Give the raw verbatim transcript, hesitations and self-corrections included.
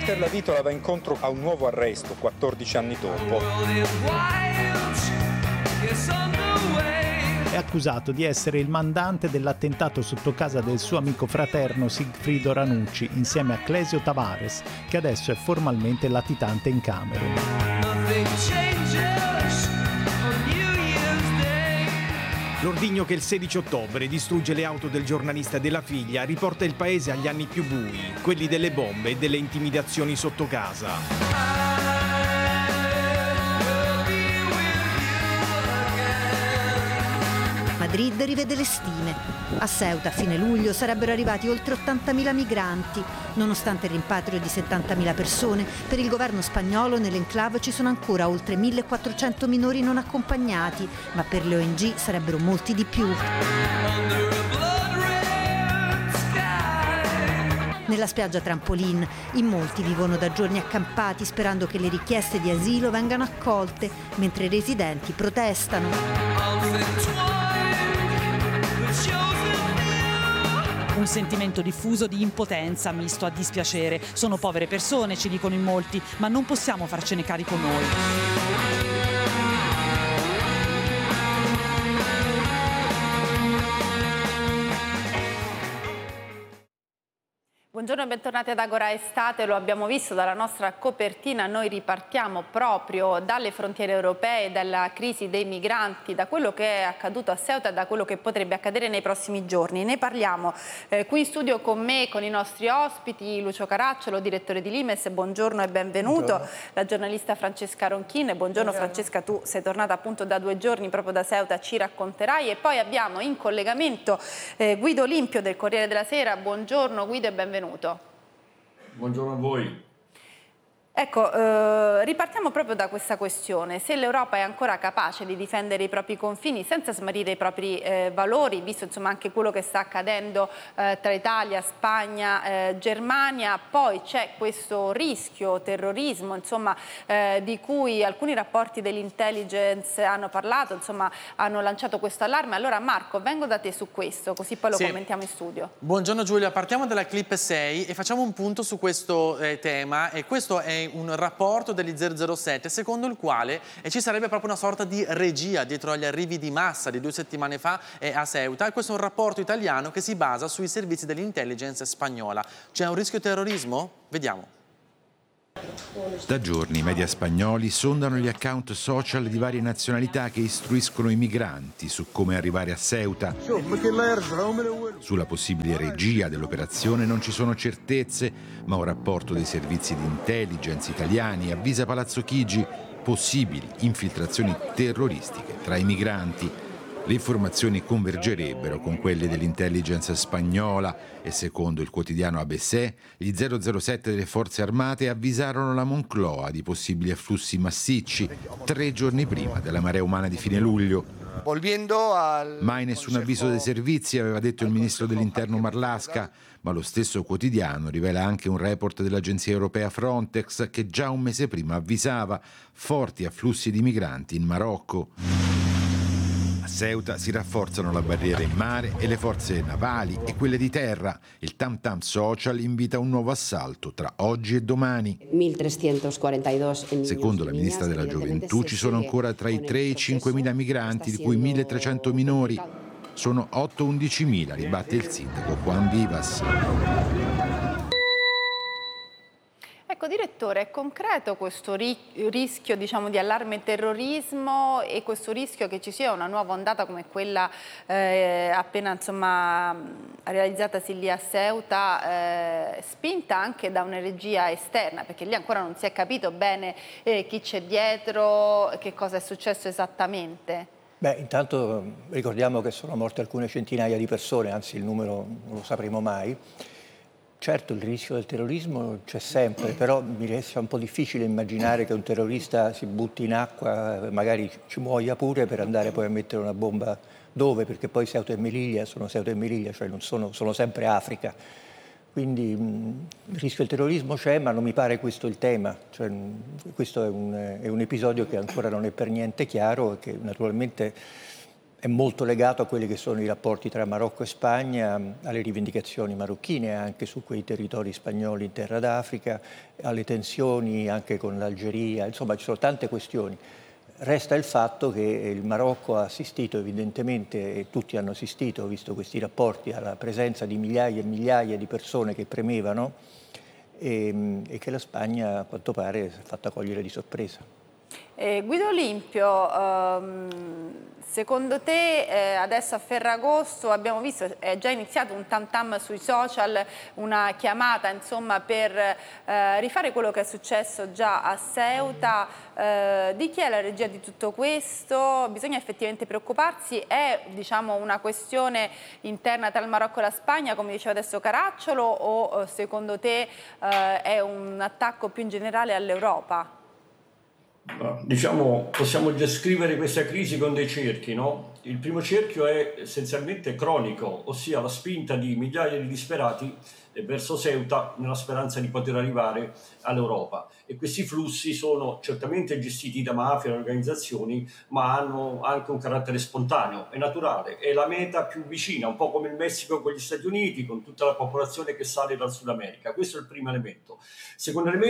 Walter Lavitola va incontro a un nuovo arresto quattordici anni dopo. È accusato di essere il mandante dell'attentato sotto casa del suo amico fraterno Sigfrido Ranucci insieme a Clesio Tavares, che adesso è formalmente latitante in Camerun. L'ordigno che il sedici ottobre distrugge le auto del giornalista e della figlia riporta il paese agli anni più bui, quelli delle bombe e delle intimidazioni sotto casa. Madrid rivede le stime. A Ceuta a fine luglio sarebbero arrivati oltre ottantamila migranti. Nonostante il rimpatrio di settantamila persone, per il governo spagnolo nell'enclave ci sono ancora oltre millequattrocento minori non accompagnati, ma per le O N G sarebbero molti di più. Nella spiaggia Trampolin in molti vivono da giorni accampati sperando che le richieste di asilo vengano accolte, mentre i residenti protestano. Un sentimento diffuso di impotenza misto a dispiacere. Sono povere persone, ci dicono in molti, ma non possiamo farcene carico noi. Buongiorno e bentornati ad Agora Estate, lo abbiamo visto dalla nostra copertina, noi ripartiamo proprio dalle frontiere europee, dalla crisi dei migranti, da quello che è accaduto a Ceuta e da quello che potrebbe accadere nei prossimi giorni. Ne parliamo eh, qui in studio con me, con i nostri ospiti, Lucio Caracciolo, direttore di Limes, buongiorno e benvenuto, buongiorno. La giornalista Francesca Ronchine, buongiorno, buongiorno Francesca, tu sei tornata appunto da due giorni proprio da Ceuta, ci racconterai, e poi abbiamo in collegamento eh, Guido Olimpio del Corriere della Sera, buongiorno Guido e benvenuto. Buongiorno a voi. Ecco, eh, ripartiamo proprio da questa questione. Se l'Europa è ancora capace di difendere i propri confini senza smarrire i propri eh, valori, visto insomma anche quello che sta accadendo eh, tra Italia, Spagna, eh, Germania, poi c'è questo rischio terrorismo, insomma, eh, di cui alcuni rapporti dell'intelligence hanno parlato, insomma, hanno lanciato questo allarme. Allora Marco, vengo da te su questo, così poi lo sì. commentiamo in studio. Buongiorno Giulia, partiamo dalla clip sei e facciamo un punto su questo eh, tema, e questo è un rapporto degli zero zero sette secondo il quale eh, ci sarebbe proprio una sorta di regia dietro agli arrivi di massa di due settimane fa eh, a Ceuta, e questo è un rapporto italiano che si basa sui servizi dell'intelligence spagnola. C'è un rischio terrorismo? Vediamo. Da giorni i media spagnoli sondano gli account social di varie nazionalità che istruiscono i migranti su come arrivare a Ceuta. Sulla possibile regia dell'operazione non ci sono certezze, ma un rapporto dei servizi di intelligence italiani avvisa Palazzo Chigi possibili infiltrazioni terroristiche tra i migranti. Le informazioni convergerebbero con quelle dell'intelligence spagnola e secondo il quotidiano A B C gli zero zero sette delle forze armate avvisarono la Moncloa di possibili afflussi massicci tre giorni prima della marea umana di fine luglio. Mai nessun avviso dei servizi, aveva detto il ministro dell'interno Marlaska, ma lo stesso quotidiano rivela anche un report dell'agenzia europea Frontex che già un mese prima avvisava forti afflussi di migranti in Marocco. A Ceuta si rafforzano la barriera in mare e le forze navali e quelle di terra. Il Tam Tam Social invita a un nuovo assalto tra oggi e domani. Secondo la ministra della Gioventù ci sono ancora tra i tre e i cinquemila migranti, di cui milletrecento minori. Sono otto undicimila, ribatte il sindaco Juan Vivas. Ecco, direttore, è concreto questo ri rischio diciamo, di allarme terrorismo e questo rischio che ci sia una nuova ondata come quella eh, appena insomma, realizzatasi lì a Ceuta, eh, spinta anche da una regia esterna, perché lì ancora non si è capito bene eh, chi c'è dietro, che cosa è successo esattamente? Beh, intanto ricordiamo che sono morte alcune centinaia di persone, anzi il numero non lo sapremo mai. Certo, il rischio del terrorismo c'è sempre, però mi resta un po' difficile immaginare che un terrorista si butti in acqua, magari ci muoia pure per andare poi a mettere una bomba dove, perché poi Ceuta e Melilla sono Ceuta e Melilla, cioè non sono, sono sempre Africa. Quindi mh, il rischio del terrorismo c'è, ma non mi pare questo il tema. Cioè, mh, questo è un, è un episodio che ancora non è per niente chiaro e che naturalmente è molto legato a quelli che sono i rapporti tra Marocco e Spagna, alle rivendicazioni marocchine anche su quei territori spagnoli in terra d'Africa, alle tensioni anche con l'Algeria, insomma ci sono tante questioni. Resta il fatto che il Marocco ha assistito evidentemente, e tutti hanno assistito, visto questi rapporti, alla presenza di migliaia e migliaia di persone che premevano e, e che la Spagna a quanto pare si è fatta cogliere di sorpresa. Eh, Guido Olimpio, ehm, secondo te eh, adesso a Ferragosto abbiamo visto, è già iniziato un tam tam sui social, una chiamata insomma per eh, rifare quello che è successo già a Ceuta, eh, di chi è la regia di tutto questo? Bisogna effettivamente preoccuparsi? È diciamo una questione interna tra il Marocco e la Spagna, come diceva adesso Caracciolo, o secondo te eh, è un attacco più in generale all'Europa? Diciamo, possiamo descrivere questa crisi con dei cerchi, no? Il primo cerchio è essenzialmente cronico, ossia la spinta di migliaia di disperati verso Ceuta nella speranza di poter arrivare all'Europa. E questi flussi sono certamente gestiti da mafie e organizzazioni, ma hanno anche un carattere spontaneo e naturale. È la meta più vicina, un po' come il Messico con gli Stati Uniti, con tutta la popolazione che sale dal Sud America. Questo è il primo elemento. Secondo elemento,